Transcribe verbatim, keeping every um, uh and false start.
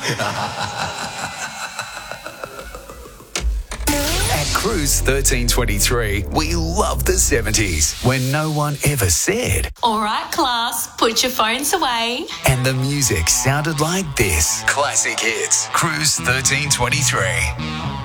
At Cruise thirteen twenty-three, we love the seventies, when no one ever said. All right, class, put your phones away. And the music sounded like this. Classic hits. Cruise thirteen twenty-three.